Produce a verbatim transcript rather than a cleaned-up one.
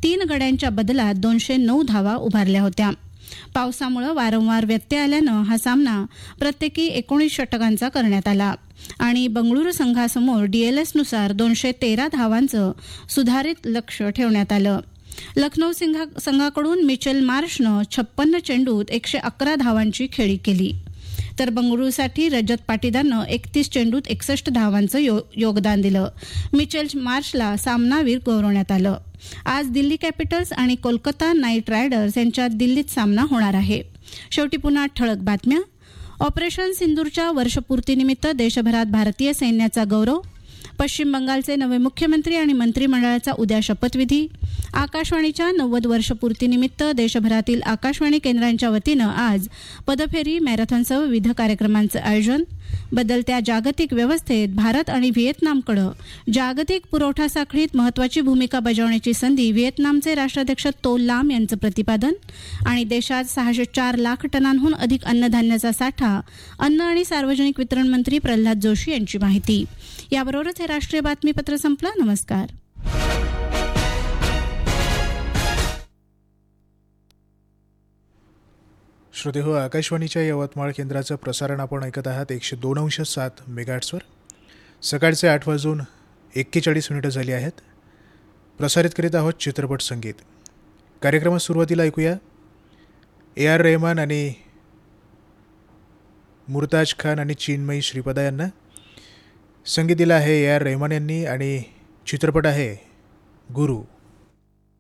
तीन गड्यांच्या बदलात दोनशे नऊ धावा उभारल्या होत्या. पावसामुळे वारंवार व्यत्यय आल्यानं हा सामना प्रत्येकी एकोणीस षटकांचा करण्यात आला आणि बंगळुरू संघासमोर डीएलएसनुसार दोनशे तेरा धावांचं सुधारित लक्ष्य ठेवण्यात आलं. लखनौ संघाकडून मिचेल मार्शनं छप्पन्न चेंडूत एकशे अकरा धावांची खेळी केली, तर बंगळुरूसाठी रजत पाटीदारनं एकतीस चेंडूत एकसष्ट धावांचं यो, योगदान दिलं. मिचेल मार्शला सामनावीर गौरवण्यात आलं. आज दिल्ली कॅपिटल्स आणि कोलकाता नाईट रायडर्स यांच्यात दिल्लीत सामना होणार आहे. शेवटी पुन्हा ठळक बातम्या. ऑपरेशन सिंदूरच्या वर्षपूर्तीनिमित्त देशभरात भारतीय सैन्याचा गौरव. पश्चिम बंगालचे नवे मुख्यमंत्री आणि मंत्रिमंडळाचा उद्या शपथविधी. आकाशवाणीच्या नव्वद वर्षपूर्तीनिमित्त देशभरातील आकाशवाणी केंद्रांच्या वतीनं आज पदफेरी मॅरेथॉनसह विविध कार्यक्रमांचं आयोजन. बदलत्या जागतिक व्यवस्थेत भारत आणि व्हिएतनामकडे जागतिक पुरवठा साखळीत महत्त्वाची भूमिका बजावण्याची संधी, व्हिएतनामचे राष्ट्राध्यक्ष तो लाम यांचं प्रतिपादन. आणि देशात सहाशे चार लाख टनांहून अधिक अन्नधान्याचा साठा, अन्न आणि सार्वजनिक वितरण मंत्री प्रल्हाद जोशी यांची माहिती. याबरोबरच हे राष्ट्रीय बातमीपत्र संपलं. नमस्कार. श्रोते हो, आकाशवाणीच्या यवतमाळ केंद्राचं प्रसारण आपण ऐकत आहात एकशे दोन अंश सात मेगाहर्ट्झवर. सकाळचे आठ वाजून एक्केचाळीस मिनिटं झाली आहेत. प्रसारित करीत आहोत चित्रपट संगीत. कार्यक्रमात सुरुवातीला ऐकूया ए आर रेहमान आणि मुर्ताज खान आणि चिन्मयी श्रीपदा यांना. संगीत दिलं आहे ए आर रेहमान यांनी आणि चित्रपट आहे गुरु.